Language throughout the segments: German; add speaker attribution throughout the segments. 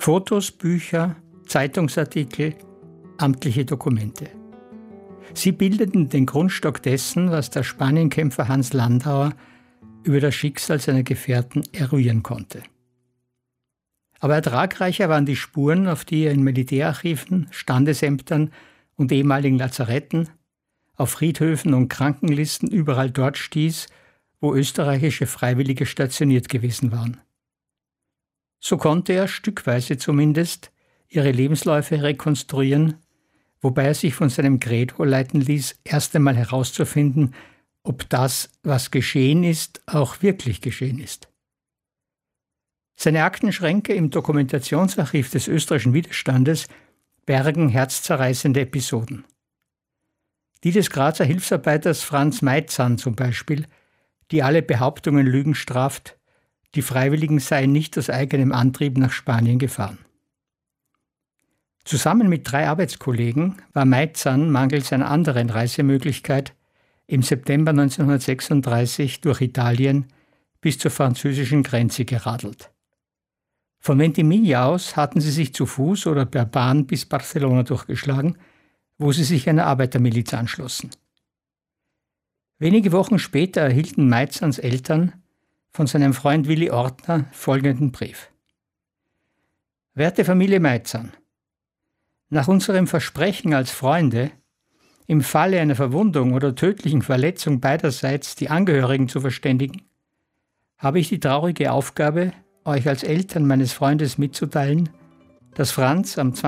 Speaker 1: Fotos, Bücher, Zeitungsartikel, amtliche Dokumente. Sie bildeten den Grundstock dessen, was der Spanienkämpfer Hans Landauer über das Schicksal seiner Gefährten eruieren konnte. Aber ertragreicher waren die Spuren, auf die er in Militärarchiven, Standesämtern und ehemaligen Lazaretten, auf Friedhöfen und Krankenlisten überall dort stieß, wo österreichische Freiwillige stationiert gewesen waren. So konnte er, stückweise zumindest, ihre Lebensläufe rekonstruieren, wobei er sich von seinem Credo leiten ließ, erst einmal herauszufinden, ob das, was geschehen ist, auch wirklich geschehen ist. Seine Aktenschränke im Dokumentationsarchiv des österreichischen Widerstandes bergen herzzerreißende Episoden. Die des Grazer Hilfsarbeiters Franz Meitzahn zum Beispiel, die alle Behauptungen Lügen straft, die Freiwilligen seien nicht aus eigenem Antrieb nach Spanien gefahren. Zusammen mit 3 Arbeitskollegen war Meitzahn mangels einer anderen Reisemöglichkeit im September 1936 durch Italien bis zur französischen Grenze geradelt. Von Ventimiglia aus hatten sie sich zu Fuß oder per Bahn bis Barcelona durchgeschlagen, wo sie sich einer Arbeitermiliz anschlossen. Wenige Wochen später erhielten Meitzahns Eltern von seinem Freund Willi Ortner folgenden Brief. Werte Familie Meitzahn, nach unserem Versprechen als Freunde, im Falle einer Verwundung oder tödlichen Verletzung beiderseits die Angehörigen zu verständigen, habe ich die traurige Aufgabe, euch als Eltern meines Freundes mitzuteilen, dass Franz am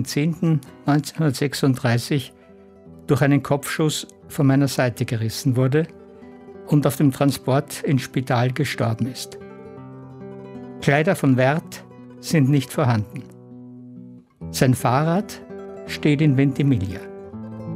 Speaker 1: 20.10.1936 durch einen Kopfschuss von meiner Seite gerissen wurde und auf dem Transport ins Spital gestorben ist. Kleider von Wert sind nicht vorhanden. Sein Fahrrad steht in Ventimiglia.